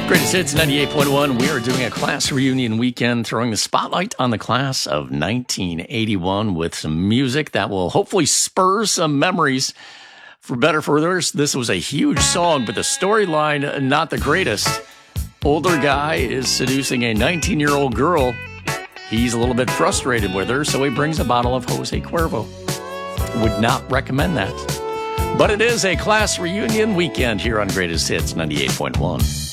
Greatest Hits 98.1. We are doing a class reunion weekend, throwing the spotlight on the class of 1981 with some music that will hopefully spur some memories. For better for worse, this was a huge song, but the storyline, not the greatest. Older guy is seducing a 19-year-old girl. He's a little bit frustrated with her, so he brings a bottle of Jose Cuervo. Would not recommend that. But it is a class reunion weekend here on Greatest Hits 98.1.